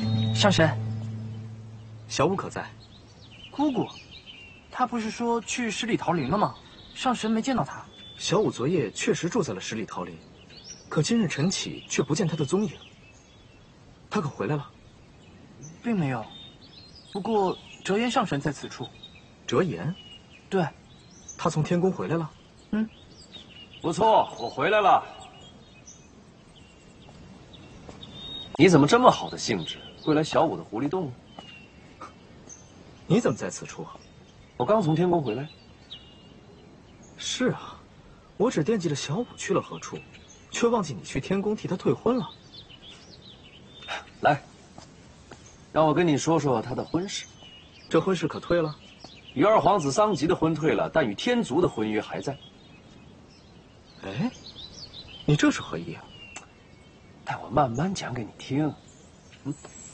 上神， 小五可在？ 姑姑，她不是说去十里桃林了吗？上神没见到她。 小五昨夜确实住在了十里桃林，可今日晨起却不见他的踪影。他可回来了？ 并没有。不过折颜上神在此处。 折颜？ 对。 他从天宫回来了？ 嗯。 不错，我回来了。你怎么这么好的兴致，会来小五的狐狸洞？ 你怎么在此处啊？ 我刚从天宫回来。 是啊，我只惦记着小五去了何处，却忘记你去天宫替他退婚了。 来，让我跟你说说他的婚事。 这婚事可退了？ 与二皇子桑吉的婚退了，但与天族的婚约还在。 哎，你这是何意啊？ 待我慢慢讲给你听。